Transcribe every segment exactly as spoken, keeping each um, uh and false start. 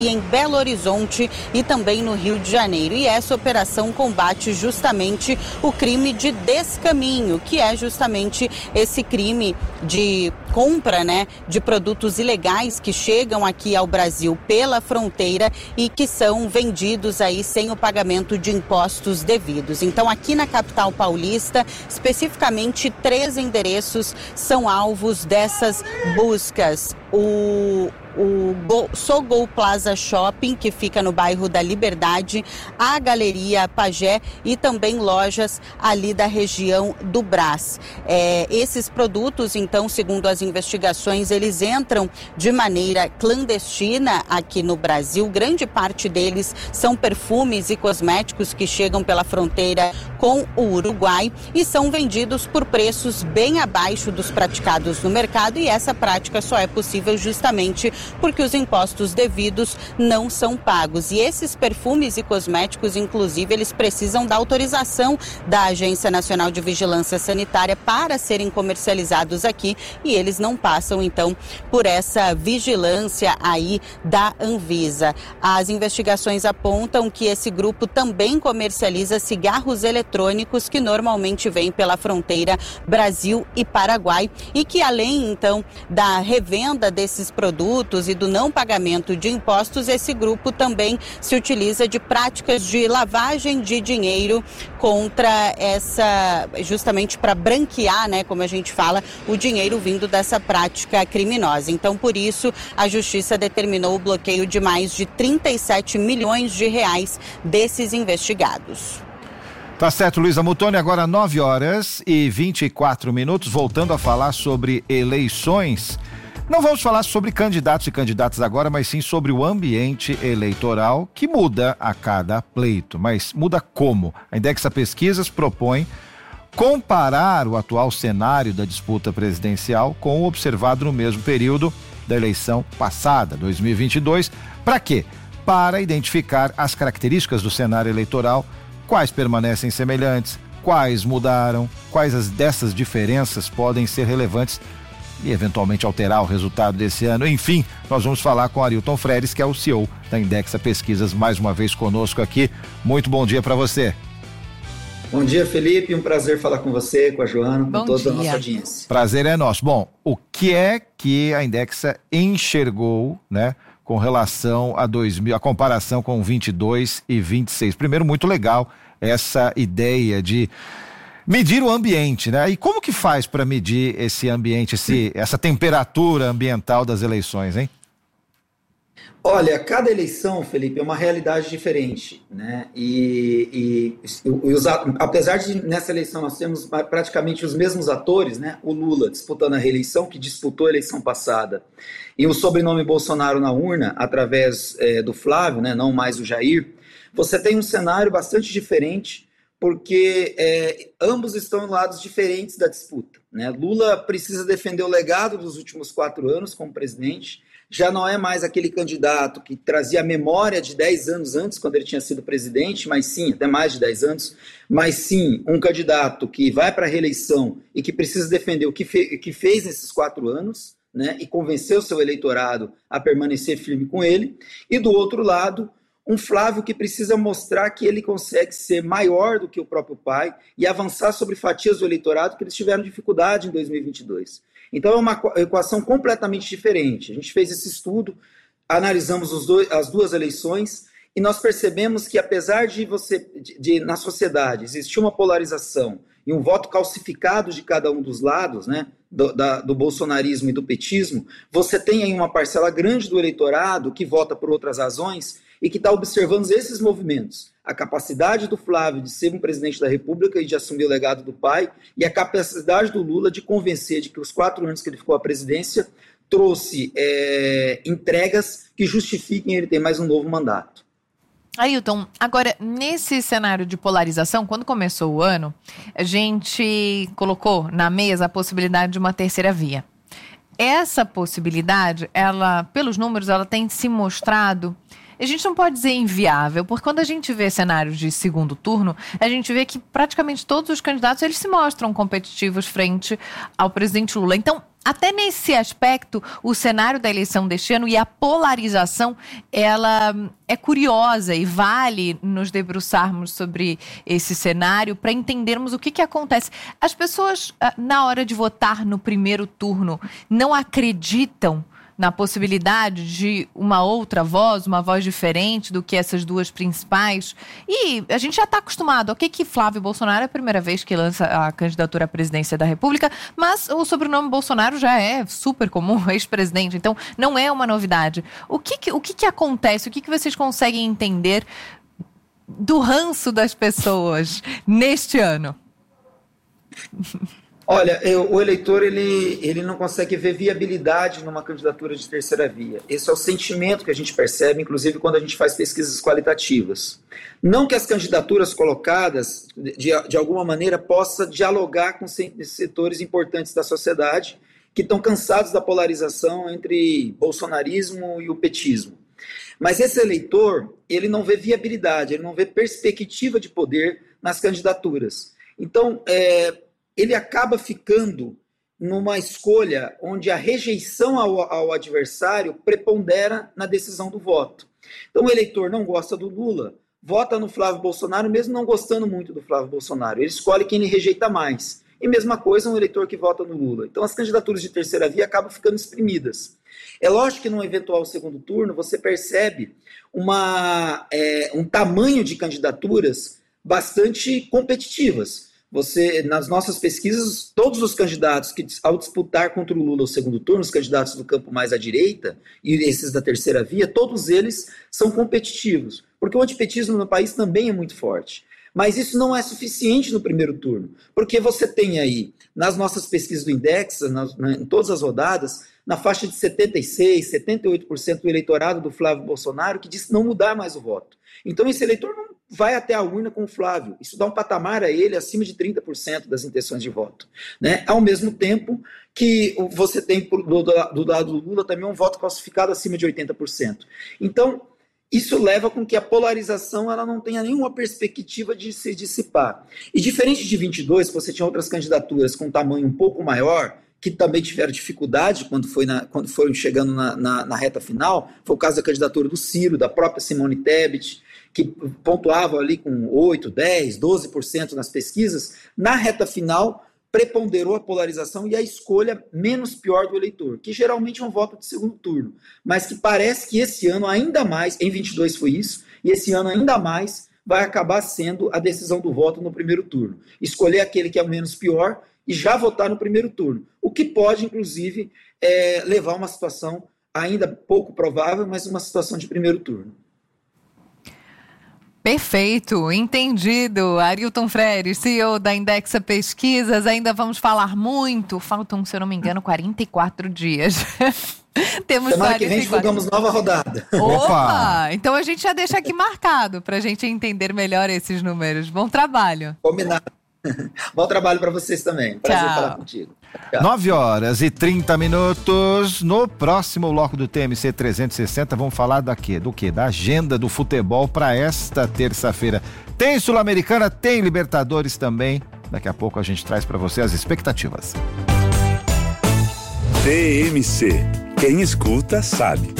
em Belo Horizonte e também no Rio de Janeiro. E essa operação combate justamente o crime de descaminho, que é justamente esse crime de compra, né, de produtos ilegais que chegam aqui ao Brasil pela fronteira e que são vendidos aí sem o pagamento de impostos devidos. Então, aqui na capital paulista, especificamente três endereços são alvos dessas buscas. O o Go, Sogol Plaza Shopping, que fica no bairro da Liberdade, a Galeria Pagé e também lojas ali da região do Brás. É, esses produtos, então, segundo as investigações, eles entram de maneira clandestina aqui no Brasil. Grande parte deles são perfumes e cosméticos que chegam pela fronteira com o Uruguai e são vendidos por preços bem abaixo dos praticados no mercado, e essa prática só é possível justamente porque os impostos devidos não são pagos. E esses perfumes e cosméticos, inclusive, eles precisam da autorização da Agência Nacional de Vigilância Sanitária para serem comercializados aqui, e eles não passam, então, por essa vigilância aí da Anvisa. As investigações apontam que esse grupo também comercializa cigarros eletrônicos que normalmente vêm pela fronteira Brasil e Paraguai, e que, além, então, da revenda desses produtos e do não pagamento de impostos, esse grupo também se utiliza de práticas de lavagem de dinheiro contra essa, justamente para branquear, né, como a gente fala, o dinheiro vindo dessa prática criminosa. Então, por isso, a Justiça determinou o bloqueio de mais de trinta e sete milhões de reais desses investigados. Tá certo, Luísa Mutoni, agora nove horas e vinte e quatro minutos, voltando a falar sobre eleições. Não vamos falar sobre candidatos e candidatas agora, mas sim sobre o ambiente eleitoral que muda a cada pleito. Mas muda como? A Indexa Pesquisas propõe comparar o atual cenário da disputa presidencial com o observado no mesmo período da eleição passada, dois mil e vinte e dois. Para quê? Para identificar as características do cenário eleitoral, quais permanecem semelhantes, quais mudaram, quais as dessas diferenças podem ser relevantes e eventualmente alterar o resultado desse ano. Enfim, nós vamos falar com Arilton Freires, que é o C E O da Indexa Pesquisas, mais uma vez conosco aqui. Muito bom dia para você. Bom dia, Felipe, um prazer falar com você, com a Joana, bom com toda dia. a nossa audiência. Prazer é nosso. Bom, o que é que a Indexa enxergou, né, com relação a dois mil, a comparação com vinte e dois e vinte e seis? Primeiro, muito legal essa ideia de medir o ambiente, né? E como que faz para medir esse ambiente, esse, essa temperatura ambiental das eleições, hein? Olha, cada eleição, Felipe, é uma realidade diferente, né? E, e, e os, apesar de nessa eleição nós temos praticamente os mesmos atores, né? O Lula disputando a reeleição, que disputou a eleição passada, e o sobrenome Bolsonaro na urna, através é, do Flávio, né? Não mais o Jair. Você tem um cenário bastante diferente, porque é, ambos estão em lados diferentes da disputa, né? Lula precisa defender o legado dos últimos quatro anos como presidente, já não é mais aquele candidato que trazia a memória de dez anos antes, quando ele tinha sido presidente, mas sim, até mais de dez anos, mas sim um candidato que vai para a reeleição e que precisa defender o que, fe- que fez nesses quatro anos, né? E convencer o seu eleitorado a permanecer firme com ele, e do outro lado, um Flávio que precisa mostrar que ele consegue ser maior do que o próprio pai e avançar sobre fatias do eleitorado que eles tiveram dificuldade em dois mil e vinte e dois. Então é uma equação completamente diferente. A gente fez esse estudo, analisamos os dois, as duas eleições e nós percebemos que, apesar de você, de, de, na sociedade existir uma polarização e um voto calcificado de cada um dos lados, né, do, da, do bolsonarismo e do petismo, você tem aí uma parcela grande do eleitorado que vota por outras razões e que está observando esses movimentos. A capacidade do Flávio de ser um presidente da República e de assumir o legado do pai, e a capacidade do Lula de convencer de que os quatro anos que ele ficou à presidência trouxe é, entregas que justifiquem ele ter mais um novo mandato. Ailton, agora, nesse cenário de polarização, quando começou o ano, a gente colocou na mesa a possibilidade de uma terceira via. Essa possibilidade, ela, pelos números, ela tem se mostrado a gente não pode dizer inviável, porque quando a gente vê cenários de segundo turno, a gente vê que praticamente todos os candidatos, eles se mostram competitivos frente ao presidente Lula. Então, até nesse aspecto, o cenário da eleição deste ano e a polarização, ela é curiosa e vale nos debruçarmos sobre esse cenário para entendermos o que, que acontece. As pessoas, na hora de votar no primeiro turno, não acreditam na possibilidade de uma outra voz, uma voz diferente do que essas duas principais. E a gente já está acostumado. Ok que Flávio Bolsonaro é a primeira vez que lança a candidatura à presidência da República, mas o sobrenome Bolsonaro já é super comum, ex-presidente, então não é uma novidade. O que, que, o que, que acontece? O que, que vocês conseguem entender do ranço das pessoas neste ano? Olha, eu, o eleitor ele, ele não consegue ver viabilidade numa candidatura de terceira via. Esse é o sentimento que a gente percebe, inclusive quando a gente faz pesquisas qualitativas. Não que as candidaturas colocadas, de, de alguma maneira, possam dialogar com setores importantes da sociedade que estão cansados da polarização entre bolsonarismo e o petismo. Mas esse eleitor, ele não vê viabilidade, ele não vê perspectiva de poder nas candidaturas. Então, é... ele acaba ficando numa escolha onde a rejeição ao, ao adversário prepondera na decisão do voto. Então o eleitor não gosta do Lula, vota no Flávio Bolsonaro, mesmo não gostando muito do Flávio Bolsonaro. Ele escolhe quem ele rejeita mais. E mesma coisa um eleitor que vota no Lula. Então as candidaturas de terceira via acabam ficando exprimidas. É lógico que num eventual segundo turno você percebe uma, é, um tamanho de candidaturas bastante competitivas. Você, nas nossas pesquisas, todos os candidatos que, ao disputar contra o Lula o segundo turno, os candidatos do campo mais à direita e esses da terceira via, todos eles são competitivos, porque o antipetismo no país também é muito forte. Mas isso não é suficiente no primeiro turno, porque você tem aí, nas nossas pesquisas do Indexa, nas, na, em todas as rodadas, na faixa de setenta e seis por cento, setenta e oito por cento do eleitorado do Flávio Bolsonaro que diz não mudar mais o voto. Então esse eleitor não vai até a urna com o Flávio. Isso dá um patamar a ele acima de trinta por cento das intenções de voto. Né? Ao mesmo tempo que você tem do, do lado do Lula também um voto classificado acima de oitenta por cento. Então, isso leva com que a polarização ela não tenha nenhuma perspectiva de se dissipar. E diferente de vinte e dois, que você tinha outras candidaturas com tamanho um pouco maior, que também tiveram dificuldade quando, foi na, quando foram chegando na, na, na reta final, foi o caso da candidatura do Ciro, da própria Simone Tebet, que pontuavam ali com oito, dez, doze por cento nas pesquisas, na reta final preponderou a polarização e a escolha menos pior do eleitor, que geralmente é um voto de segundo turno, mas que parece que esse ano ainda mais, em vinte e dois foi isso, e esse ano ainda mais vai acabar sendo a decisão do voto no primeiro turno. Escolher aquele que é o menos pior e já votar no primeiro turno, o que pode, inclusive, é, levar a uma situação ainda pouco provável, mas uma situação de primeiro turno. Perfeito, entendido. Arilton Freire, C E O da Indexa Pesquisas. Ainda vamos falar muito. Faltam, se eu não me engano, quarenta e quatro dias. Temos Semana que vem divulgamos nova rodada. Opa! Então a gente já deixa aqui marcado para a gente entender melhor esses números. Bom trabalho. Combinado. Bom trabalho para vocês também. Prazer Tchau. falar contigo. Tchau. nove horas e trinta minutos. No próximo bloco do T M C trezentos e sessenta, vamos falar da quê? Do quê? Da agenda do futebol para esta terça-feira. Tem Sul-Americana, tem Libertadores também. Daqui a pouco a gente traz para você as expectativas. T M C. Quem escuta sabe.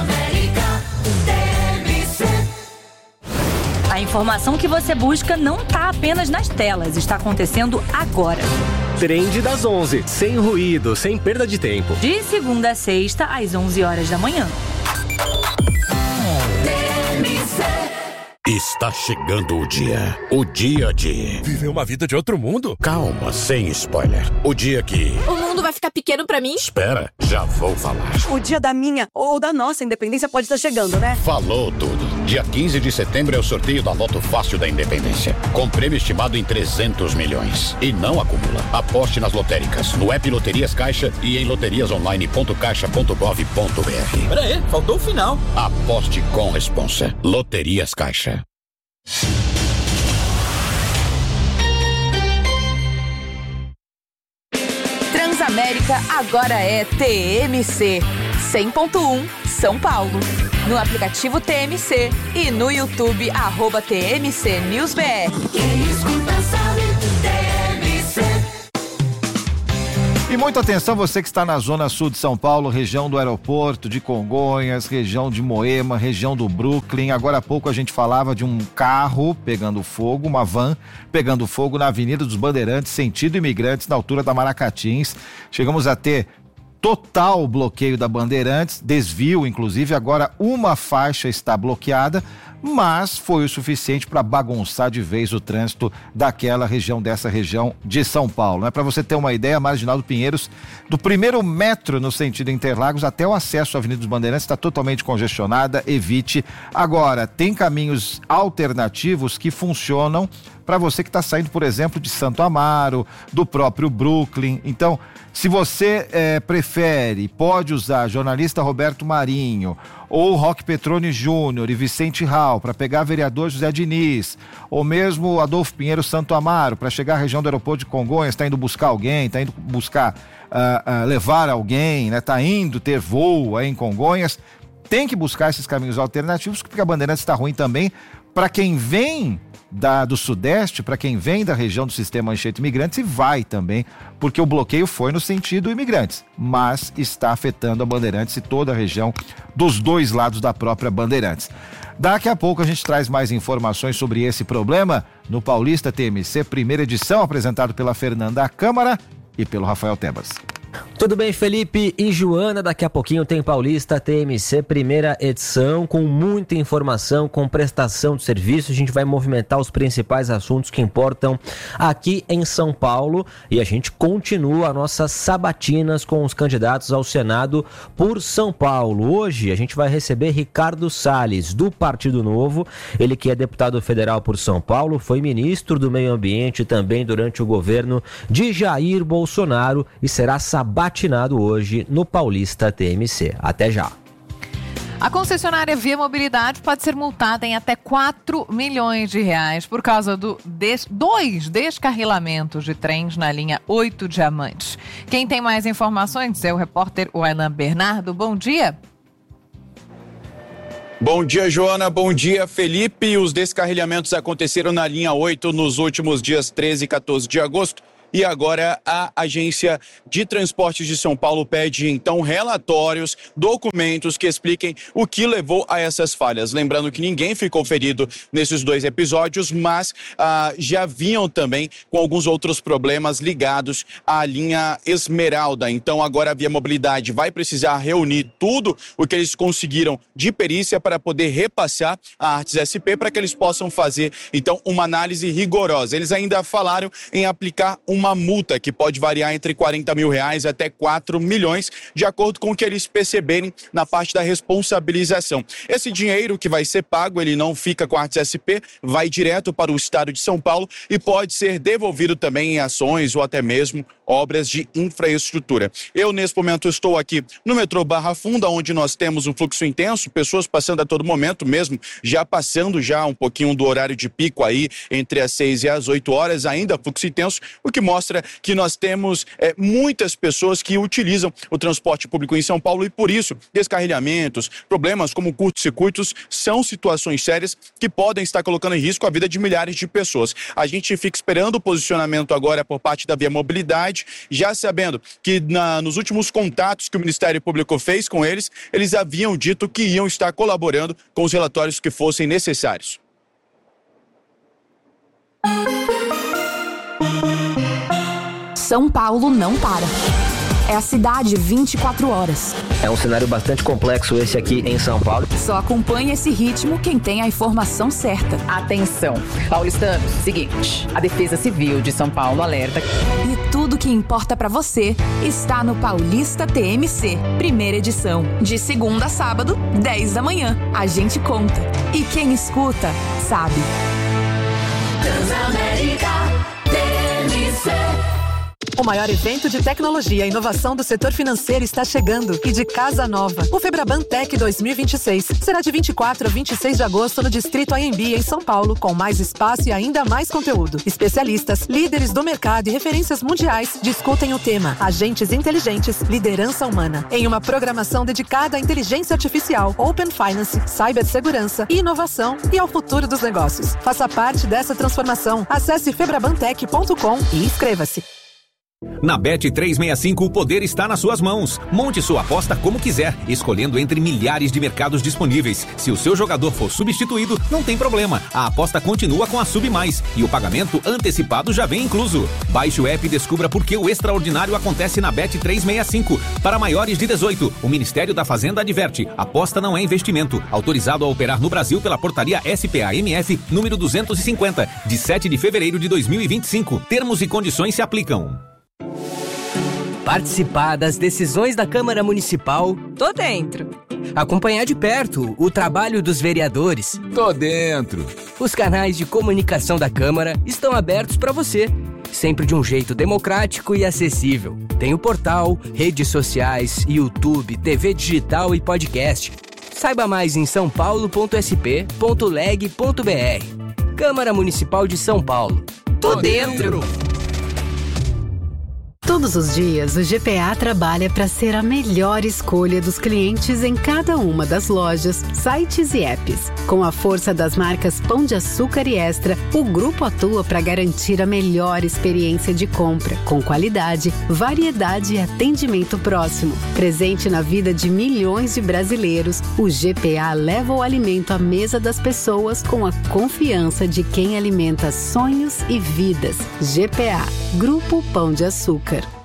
A informação que você busca não está apenas nas telas, está acontecendo agora. Trend das onze, sem ruído, sem perda de tempo. De segunda a sexta, às onze horas da manhã. Está chegando o dia. O dia de... viver uma vida de outro mundo? Calma, sem spoiler. O dia que... o mundo vai ficar pequeno pra mim? Espera, já vou falar. O dia da minha ou da nossa independência pode estar chegando, né? Falou tudo. Dia quinze de setembro é o sorteio da Loto Fácil da Independência. Com prêmio estimado em trezentos milhões. E não acumula. Aposte nas lotéricas, no app Loterias Caixa e em loterias online ponto caixa ponto gov ponto br. Pera aí, faltou o final. Aposte com responsa. Loterias Caixa. Transamérica agora é T M C cem ponto um São Paulo. no aplicativo T M C e no YouTube, arroba T M C News B R. Quem escuta sabe, T M C. E muita atenção você que está na zona sul de São Paulo, região do aeroporto de Congonhas, região de Moema, região do Brooklyn. Agora há pouco a gente falava de um carro pegando fogo, uma van pegando fogo na Avenida dos Bandeirantes, sentido Imigrantes, na altura da Maracatins. Chegamos a ter total bloqueio da Bandeirantes, desvio inclusive, agora uma faixa está bloqueada, mas foi o suficiente para bagunçar de vez o trânsito daquela região, dessa região de São Paulo. Né? Para você ter uma ideia, a Marginal do Pinheiros, do primeiro metro no sentido Interlagos até o acesso à Avenida dos Bandeirantes está totalmente congestionada, evite. Agora, tem caminhos alternativos que funcionam para você que está saindo, por exemplo, de Santo Amaro, do próprio Brooklyn. Então, se você é, prefere, pode usar jornalista Roberto Marinho, ou Roque Petroni Júnior e Vicente Rau para pegar vereador José Diniz, ou mesmo Adolfo Pinheiro Santo Amaro para chegar à região do aeroporto de Congonhas, está indo buscar alguém, está indo buscar uh, uh, levar alguém, né? Está indo ter voo aí em Congonhas, tem que buscar esses caminhos alternativos, porque a Bandeirantes está ruim também para quem vem Da, do Sudeste, para quem vem da região do sistema Anchieta Imigrantes, e vai também, porque o bloqueio foi no sentido Imigrantes, mas está afetando a Bandeirantes e toda a região dos dois lados da própria Bandeirantes. Daqui a pouco a gente traz mais informações sobre esse problema no Paulista T M C, primeira edição, apresentado pela Fernanda Câmara e pelo Rafael Tebas. Tudo bem, Felipe e Joana? Daqui a pouquinho tem Paulista T M C, primeira edição, com muita informação, com prestação de serviço. A gente vai movimentar os principais assuntos que importam aqui em São Paulo e a gente continua nossas sabatinas com os candidatos ao Senado por São Paulo. Hoje a gente vai receber Ricardo Salles, do Partido Novo, ele que é deputado federal por São Paulo, foi ministro do Meio Ambiente também durante o governo de Jair Bolsonaro e será sabatinado hoje no Paulista T M C. Até já. A concessionária Via Mobilidade pode ser multada em até quatro milhões de reais por causa do des, dois descarrilamentos de trens na linha oito Diamantes. Quem tem mais informações é o repórter Wailan Bernardo. Bom dia. Bom dia, Joana. Bom dia, Felipe. Os descarrilhamentos aconteceram na linha oito nos últimos dias treze e quatorze de agosto. E agora a Agência de Transportes de São Paulo pede, então, relatórios, documentos que expliquem o que levou a essas falhas. Lembrando que ninguém ficou ferido nesses dois episódios, mas ah, já vinham também com alguns outros problemas ligados à linha Esmeralda. Então, agora a Via Mobilidade vai precisar reunir tudo o que eles conseguiram de perícia para poder repassar a Artes S P para que eles possam fazer, então, uma análise rigorosa. Eles ainda falaram em aplicar um uma multa que pode variar entre quarenta mil reais até quatro milhões, de acordo com o que eles perceberem na parte da responsabilização. Esse dinheiro que vai ser pago, ele não fica com a Artes S P, vai direto para o estado de São Paulo e pode ser devolvido também em ações ou até mesmo obras de infraestrutura. Eu, nesse momento, estou aqui no metrô Barra Funda, onde nós temos um fluxo intenso, pessoas passando a todo momento, mesmo já passando já um pouquinho do horário de pico aí, entre as seis e as oito horas, ainda fluxo intenso, o que mostra que nós temos é, muitas pessoas que utilizam o transporte público em São Paulo e, por isso, descarrilhamentos, problemas como curtos-circuitos são situações sérias que podem estar colocando em risco a vida de milhares de pessoas. A gente fica esperando o posicionamento agora por parte da Via Mobilidade, já sabendo que na, nos últimos contatos que o Ministério Público fez com eles, eles haviam dito que iam estar colaborando com os relatórios que fossem necessários. São Paulo não para. É a cidade vinte e quatro horas. É um cenário bastante complexo esse aqui em São Paulo. Só acompanha esse ritmo quem tem a informação certa. Atenção, paulistanos, seguinte, a Defesa Civil de São Paulo alerta. E tudo que importa pra você está no Paulista T M C, primeira edição, de segunda a sábado, dez da manhã. A gente conta. E quem escuta, sabe. Transamérica T M C. O maior evento de tecnologia e inovação do setor financeiro está chegando e de casa nova. O Febraban Tech dois mil e vinte e seis será de vinte e quatro a vinte e seis de agosto no Distrito A M B, em São Paulo, com mais espaço e ainda mais conteúdo. Especialistas, líderes do mercado e referências mundiais discutem o tema Agentes Inteligentes, Liderança Humana, em uma programação dedicada à inteligência artificial, Open Finance, cibersegurança e inovação e ao futuro dos negócios. Faça parte dessa transformação. Acesse febrabantech ponto com e inscreva-se. Na Bet trezentos e sessenta e cinco, o poder está nas suas mãos. Monte sua aposta como quiser, escolhendo entre milhares de mercados disponíveis. Se o seu jogador for substituído, não tem problema. A aposta continua com a Sub Mais e o pagamento antecipado já vem incluso. Baixe o app e descubra por que o extraordinário acontece na Bet trezentos e sessenta e cinco. Para maiores de dezoito, o Ministério da Fazenda adverte: aposta não é investimento. Autorizado a operar no Brasil pela portaria S P A M F número duzentos e cinquenta, de sete de fevereiro de dois mil e vinte e cinco. Termos e condições se aplicam. Participar das decisões da Câmara Municipal? Tô dentro. Acompanhar de perto o trabalho dos vereadores? Tô dentro. Os canais de comunicação da Câmara estão abertos para você, sempre de um jeito democrático e acessível. Tem o portal, redes sociais, YouTube, T V digital e podcast. Saiba mais em são paulo ponto s p ponto leg ponto b r. Câmara Municipal de São Paulo. Tô dentro. Todos os dias, o G P A trabalha para ser a melhor escolha dos clientes em cada uma das lojas, sites e apps. Com a força das marcas Pão de Açúcar e Extra, o grupo atua para garantir a melhor experiência de compra, com qualidade, variedade e atendimento próximo. Presente na vida de milhões de brasileiros, o G P A leva o alimento à mesa das pessoas com a confiança de quem alimenta sonhos e vidas. G P A, Grupo Pão de Açúcar.